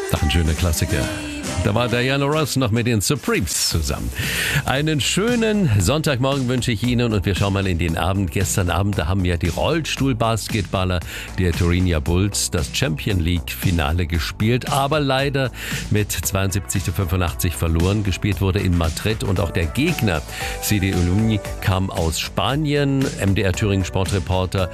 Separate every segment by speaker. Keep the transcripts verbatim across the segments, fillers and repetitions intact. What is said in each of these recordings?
Speaker 1: Doch ein schöner Klassiker. Da war Diana Ross noch mit den Supremes zusammen. Einen schönen Sonntagmorgen wünsche ich Ihnen und wir schauen mal in den Abend. Gestern Abend, da haben ja die Rollstuhlbasketballer der Turin Bulls das Champions League Finale gespielt, aber leider mit zweiundsiebzig zu fünfundachtzig verloren. Gespielt wurde in Madrid und auch der Gegner C D Oluni kam aus Spanien. M D R Thüringen Sportreporter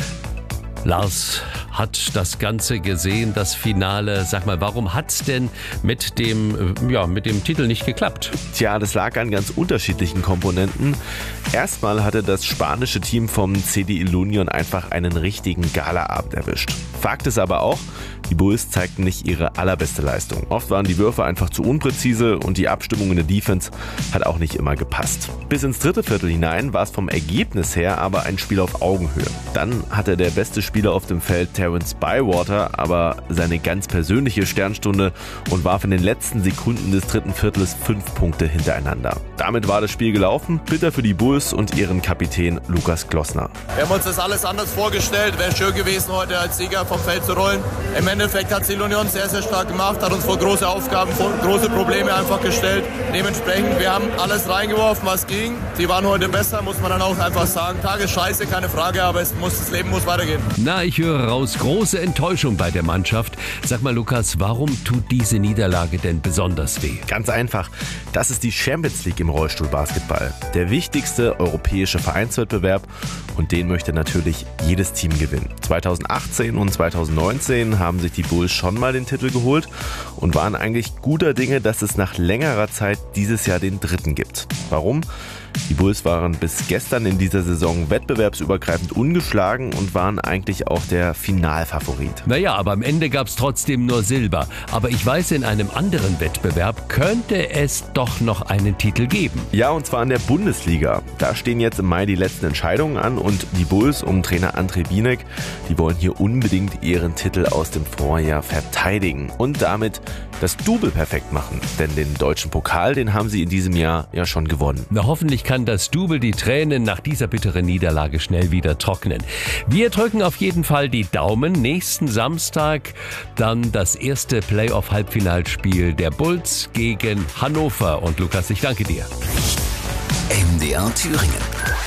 Speaker 1: Lars hat das Ganze gesehen, das Finale. Sag mal, warum hat's denn mit dem, ja, mit dem Titel nicht geklappt?
Speaker 2: Tja, das lag an ganz unterschiedlichen Komponenten. Erstmal hatte das spanische Team vom C D Ilunion einfach einen richtigen Galaabend erwischt. Fakt ist aber auch, die Bulls zeigten nicht ihre allerbeste Leistung. Oft waren die Würfe einfach zu unpräzise und die Abstimmung in der Defense hat auch nicht immer gepasst. Bis ins dritte Viertel hinein war es vom Ergebnis her aber ein Spiel auf Augenhöhe. Dann hatte der beste Spieler auf dem Feld, Terrence Bywater, aber seine ganz persönliche Sternstunde und warf in den letzten Sekunden des dritten Viertels fünf Punkte hintereinander. Damit war das Spiel gelaufen. Bitter für die Bulls und ihren Kapitän Lukas Klossner.
Speaker 3: Wir haben uns das alles anders vorgestellt. Wäre schön gewesen, heute als Sieger vom Feld zu rollen. Im Endeffekt hat C D Union sehr, sehr stark gemacht, hat uns vor große Aufgaben, vor große Probleme einfach gestellt. Dementsprechend, wir haben alles reingeworfen, was ging. Sie waren heute besser, muss man dann auch einfach sagen. Tag ist scheiße, keine Frage, aber es muss, das Leben muss weitergehen.
Speaker 1: Na, ich höre raus, große Enttäuschung bei der Mannschaft. Sag mal, Lukas, warum tut diese Niederlage denn besonders weh?
Speaker 2: Ganz einfach, das ist die Champions League im Rollstuhlbasketball. Der wichtigste europäische Vereinswettbewerb und den möchte natürlich jedes Team gewinnen. zweitausendachtzehn und zweitausendneunzehn haben sich die Bulls schon mal den Titel geholt und waren eigentlich guter Dinge, dass es nach längerer Zeit dieses Jahr den dritten gibt. Warum? Die Bulls waren bis gestern in dieser Saison wettbewerbsübergreifend ungeschlagen und waren eigentlich auch der Finalfavorit.
Speaker 1: Naja, aber am Ende gab es trotzdem nur Silber. Aber ich weiß, in einem anderen Wettbewerb könnte es doch noch einen Titel geben.
Speaker 2: Ja, und zwar in der Bundesliga. Da stehen jetzt im Mai die letzten Entscheidungen an und die Bulls um Trainer André Bienek, die wollen hier unbedingt ihren Titel aus dem Vorjahr verteidigen und damit das Double perfekt machen. Denn den deutschen Pokal, den haben sie in diesem Jahr ja schon gewonnen.
Speaker 1: Na, hoffentlich kann das Double die Tränen nach dieser bitteren Niederlage schnell wieder trocknen. Wir drücken auf jeden Fall die Daumen. Nächsten Samstag dann das erste Playoff-Halbfinalspiel der Bulls gegen Hannover. Und Lukas, ich danke dir.
Speaker 4: M D R Thüringen.